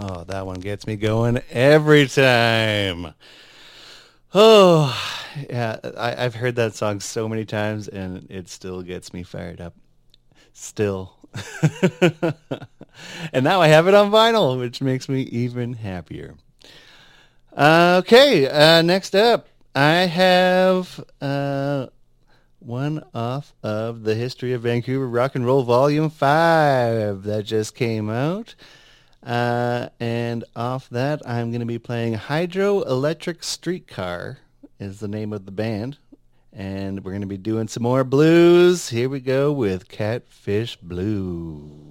Oh, that one gets me going every time. Oh, yeah, I've heard that song so many times and it still gets me fired up. Still. And now I have it on vinyl, which makes me even happier. Okay, next up, I have one off of the History of Vancouver Rock and Roll Volume 5 that just came out. And off that, I'm going to be playing Hydroelectric Streetcar is the name of the band. And we're going to be doing some more blues. Here we go with Catfish Blues.